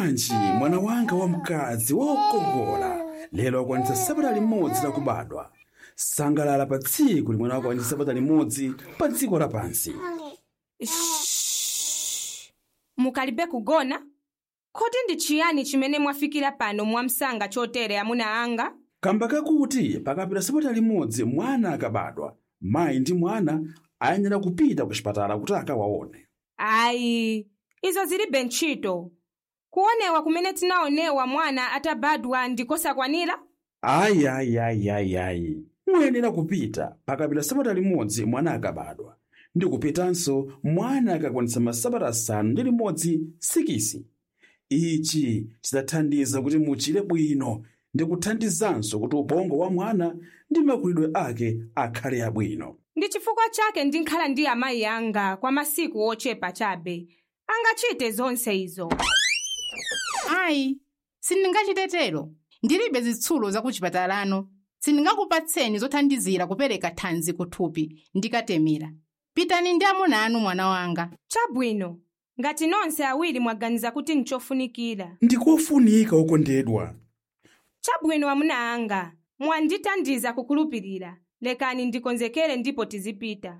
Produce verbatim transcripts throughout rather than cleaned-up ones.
bwanji mwana wanga wamkazi wokongola lero akwanitsa sabata limodzi lakubadwa. Sangalala pa tsiku limene akwanitsa sabata limodzi pa dziko lapansi. Mukalibe kugona? Kodi ndi chiyani chimene mwafikira pano mwamsanga chotere amuna anga? Kamba kakuti pakapita sabata limodzi mwana akabadwa, mayi ndi mwana ayenera kupita ku chipatala kuti akawaone. Ayi, izo zilibe ntchito. Kuonewa kumene tinaonewa mwana atabadwa ndikosakwanira? Ayi ayi ayi ayi ayi. Muyenera kupita pakapita sabata limodzi mwana akabadwa. Ndi kupitanso mwana akakwanitsa masabata asanu ndi limodzi sikisi. Ichi chidzathandiza kuti muchire bwino ndi kuthandizanso kuti ubongo wa mwana ndi makulidwe ake akhale abwino. Ndi chifukwa chake ndinkhala ndi amayi anga kwa masiku ochepa chabe. Angachite zonse izo. Ayi, sindingachitetero. Ndilibe zitsulo zakuchipatalano. Sindingakupatseni zothandizira kupereka thanzi kuthupi ndikatemera. Pitani ndi amuna anu mwana wanga. Chabwino. Ngati nonse awiri mwaganiza kuti nchofunikira. Ndikofunika okondedwa. Chabwino amuna anga. Mwandithandiza kukhulupirira. Lekani ndikonzekere ndipo tizipita.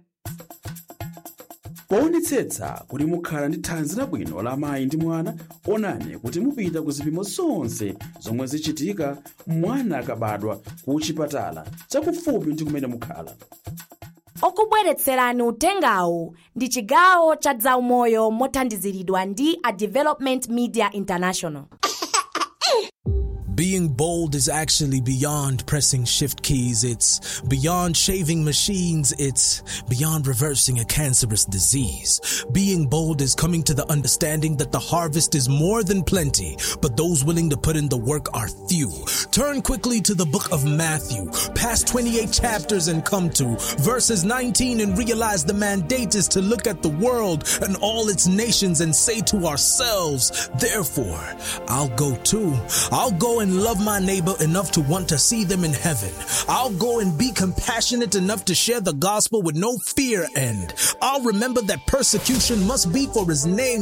Poonetsetsa kuti mukhala ndi thanzi labwino la mayi ndi mwana, onani kuti mupita ku zipimo zonse zomwe zichitika mwana akabadwa ku chipatala chakufupi ndi kumene mukhala. Okubweretserani utengawu ndi chigawo cha zaumoyo mothandiziridwa ndi a Development Media International. Being bold is actually beyond pressing shift keys. It's beyond shaving machines. It's beyond reversing a cancerous disease. Being bold is coming to the understanding that the harvest is more than plenty, but those willing to put in the work are few. Turn quickly to the book of Matthew, past twenty-eight chapters, and come to verses nineteen and realize the mandate is to look at the world and all its nations and say to ourselves, therefore, I'll go too. I'll go and love my neighbor enough to want to see them in heaven. I'll go and be compassionate enough to share the gospel with no fear, and I'll remember that persecution must be for his name